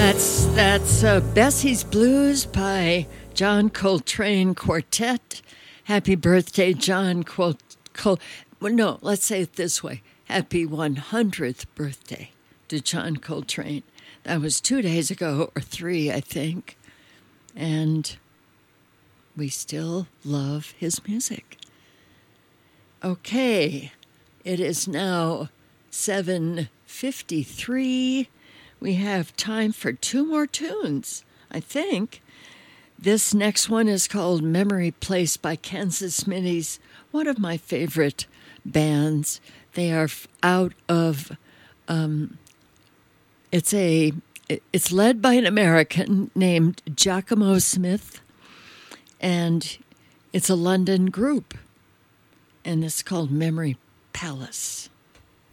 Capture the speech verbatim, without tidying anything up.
That's that's uh, Bessie's Blues by John Coltrane Quartet. Happy birthday, John Col. Col- well, no, let's say it this way. Happy one hundredth birthday to John Coltrane. That was two days ago, or three, I think. And we still love his music. Okay, it is now seven fifty-three. We have time for two more tunes, I think. This next one is called Memory Place by Kansas Minis, one of my favorite bands. They are out of, um, it's a, it's led by an American named Giacomo Smith, and it's a London group, and it's called Memory Palace.